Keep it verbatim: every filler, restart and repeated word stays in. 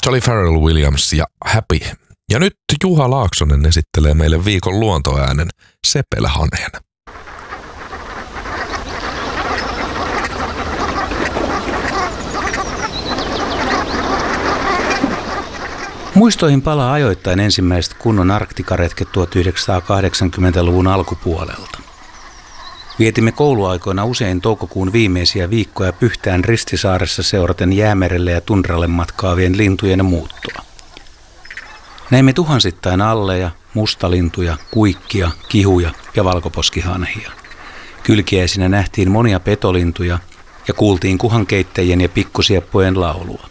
Se oli Pharrell Williams ja Happy. Ja nyt Juha Laaksonen esittelee meille viikon luontoäänen Sepelhanhen. Muistoihin palaa ajoittain ensimmäiset kunnon arktikaretket tuhatyhdeksänsataakahdeksankymmentäluvun alkupuolelta. Vietimme kouluaikoina usein toukokuun viimeisiä viikkoja Pyhtään Ristisaaressa seuraten Jäämerelle ja tundralle matkaavien lintujen muuttoa. Näimme tuhansittain alleja, mustalintuja, kuikkia, kihuja ja valkoposkihanhia. Kylkiäisinä nähtiin monia petolintuja ja kuultiin kuhankeittäjien ja pikkusieppojen laulua.